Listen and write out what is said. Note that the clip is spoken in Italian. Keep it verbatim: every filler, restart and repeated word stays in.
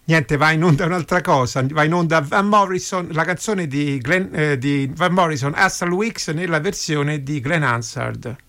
Niente, va in onda un'altra cosa, va in onda Van Morrison, la canzone di, Glenn, eh, di Van Morrison, Hustle Weeks, nella versione di Glenn Hansard.